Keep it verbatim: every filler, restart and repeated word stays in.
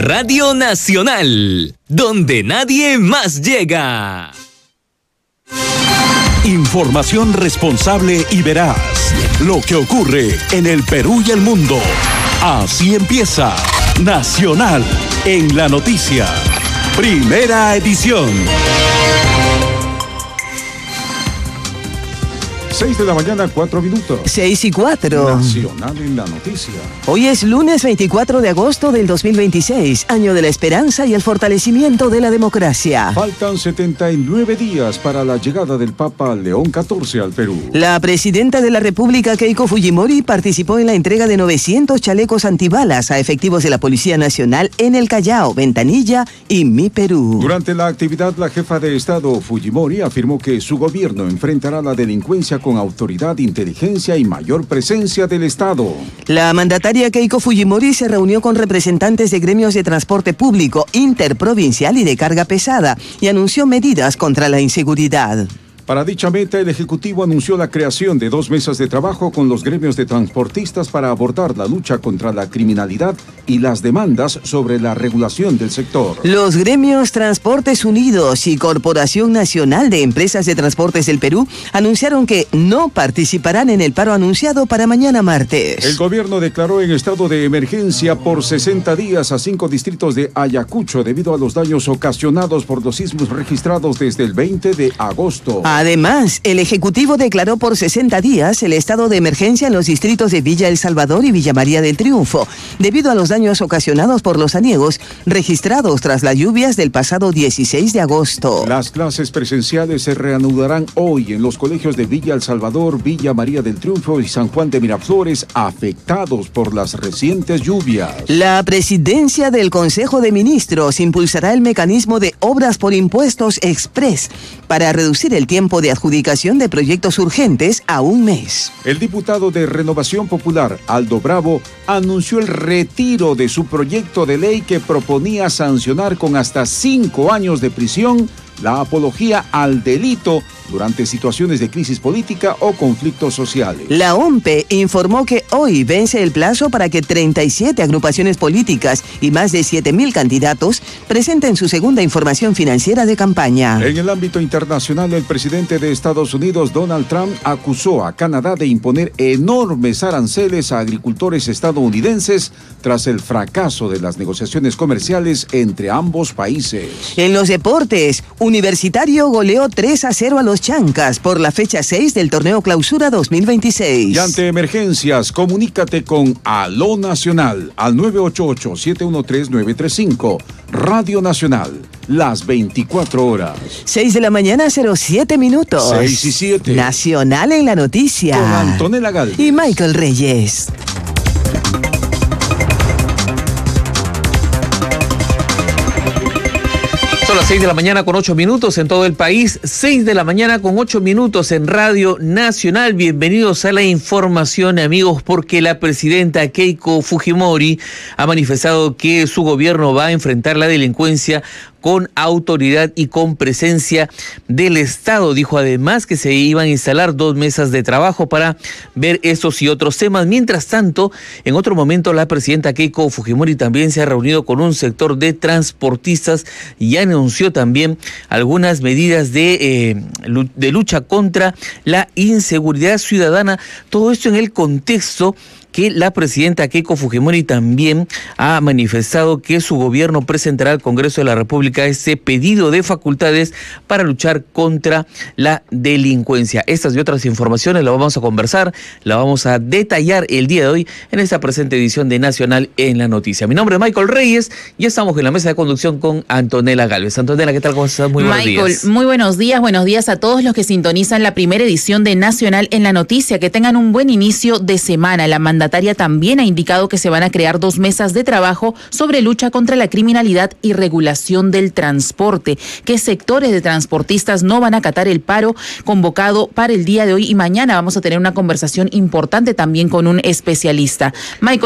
Radio Nacional, donde nadie más llega. Información responsable y veraz. Lo que ocurre en el Perú y el mundo. Así empieza Nacional en la Noticia. Primera edición. Seis de la mañana, cuatro minutos. Seis y cuatro. Nacional en la Noticia. Hoy es lunes veinticuatro de agosto del dos mil veintiséis, año de la esperanza y el fortalecimiento de la democracia. Faltan setenta y nueve días para la llegada del Papa León catorce al Perú. La presidenta de la República, Keiko Fujimori, participó en la entrega de novecientos chalecos antibalas a efectivos de la Policía Nacional en el Callao, Ventanilla y Mi Perú. Durante la actividad, la jefa de Estado, Fujimori, afirmó que su gobierno enfrentará la delincuencia con autoridad, inteligencia y mayor presencia del Estado. La mandataria Keiko Fujimori se reunió con representantes de gremios de transporte público, interprovincial y de carga pesada y anunció medidas contra la inseguridad. Para dicha meta, el Ejecutivo anunció la creación de dos mesas de trabajo con los gremios de transportistas para abordar la lucha contra la criminalidad y las demandas sobre la regulación del sector. Los gremios Transportes Unidos y Corporación Nacional de Empresas de Transportes del Perú anunciaron que no participarán en el paro anunciado para mañana martes. El gobierno declaró en estado de emergencia por sesenta días a cinco distritos de Ayacucho debido a los daños ocasionados por los sismos registrados desde el veinte de agosto. Además, el Ejecutivo declaró por sesenta días el estado de emergencia en los distritos de Villa El Salvador y Villa María del Triunfo, debido a los daños ocasionados por los aniegos registrados tras las lluvias del pasado dieciséis de agosto. Las clases presenciales se reanudarán hoy en los colegios de Villa El Salvador, Villa María del Triunfo y San Juan de Miraflores, afectados por las recientes lluvias. La presidencia del Consejo de Ministros impulsará el mecanismo de obras por impuestos express para reducir el tiempo de adjudicación de proyectos urgentes a un mes. El diputado de Renovación Popular, Aldo Bravo, anunció el retiro de su proyecto de ley que proponía sancionar con hasta cinco años de prisión la apología al delito durante situaciones de crisis política o conflictos sociales. La O M P E informó que hoy vence el plazo para que treinta y siete agrupaciones políticas y más de siete mil candidatos presenten su segunda información financiera de campaña. En el ámbito internacional, el presidente de Estados Unidos, Donald Trump, acusó a Canadá de imponer enormes aranceles a agricultores estadounidenses tras el fracaso de las negociaciones comerciales entre ambos países. En los deportes, Universitario goleó tres a cero a los Chancas por la fecha seis del torneo Clausura dos mil veintiséis. Y ante emergencias, comunícate con Aló Nacional al nueve ocho ocho, siete uno tres, nueve tres cinco. Radio Nacional, las veinticuatro horas. seis de la mañana, cero siete minutos. seis y siete. Nacional en la Noticia. Con Antonella Galvez y Michael Reyes. Son las seis de la mañana con ocho minutos en todo el país, seis de la mañana con ocho minutos en Radio Nacional. Bienvenidos a la información, amigos, porque la presidenta Keiko Fujimori ha manifestado que su gobierno va a enfrentar la delincuencia con autoridad y con presencia del Estado. Dijo además que se iban a instalar dos mesas de trabajo para ver estos y otros temas. Mientras tanto, en otro momento, la presidenta Keiko Fujimori también se ha reunido con un sector de transportistas y anunció también algunas medidas de, eh, de lucha contra la inseguridad ciudadana. Todo esto en el contexto que la presidenta Keiko Fujimori también ha manifestado que su gobierno presentará al Congreso de la República este pedido de facultades para luchar contra la delincuencia. Estas y otras informaciones las vamos a conversar, las vamos a detallar el día de hoy en esta presente edición de Nacional en la Noticia. Mi nombre es Michael Reyes y estamos en la mesa de conducción con Antonella Galvez. Antonella, ¿qué tal? ¿Cómo estás? Muy buenos Michael, días. Muy buenos días, buenos días a todos los que sintonizan la primera edición de Nacional en la Noticia. Que tengan un buen inicio de semana. La mandataria también ha indicado que se van a crear dos mesas de trabajo sobre lucha contra la criminalidad y regulación del transporte, que sectores de transportistas no van a acatar el paro convocado para el día de hoy y mañana vamos a tener una conversación importante también con un especialista. Michael,